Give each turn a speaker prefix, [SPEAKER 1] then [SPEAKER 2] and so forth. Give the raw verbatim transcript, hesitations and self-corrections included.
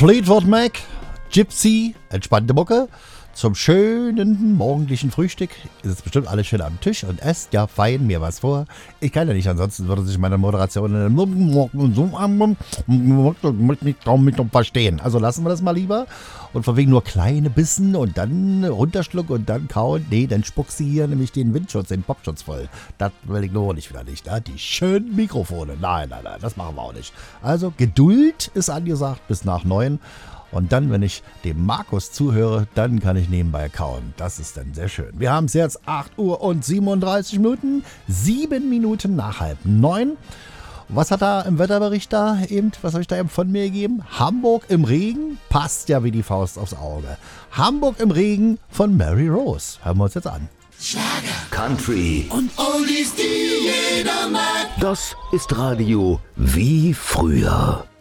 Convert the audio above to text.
[SPEAKER 1] Fleetwood Mac, Gypsy, entspannte Mucke. Zum schönen morgendlichen Frühstück ist es bestimmt alles schön am Tisch und esst ja fein mir was vor. Ich kann ja nicht, ansonsten würde sich meine Moderation nicht kaum mit verstehen. Also lassen wir das mal lieber. Und von wegen nur kleine Bissen und dann runterschlucken und dann kauen. Nee, dann spuckst du hier nämlich den Windschutz, den Popschutz voll. Das will ich nur nicht wieder nicht. Ne? Die schönen Mikrofone. Nein, nein, nein, das machen wir auch nicht. Also Geduld ist angesagt bis nach neun. Und dann, wenn ich dem Markus zuhöre, dann kann ich nebenbei kauen. Das ist dann sehr schön. Wir haben es jetzt acht Uhr und siebenunddreißig Minuten. Sieben Minuten nach halb neun. Was hat da im Wetterbericht da eben, was habe ich da eben von mir gegeben? Hamburg im Regen, passt ja wie die Faust aufs Auge. Hamburg im Regen von Mary Rose. Hören wir uns jetzt an.
[SPEAKER 2] Schlager, Country und Oldies, die jeder mag. Das ist Radio wie früher.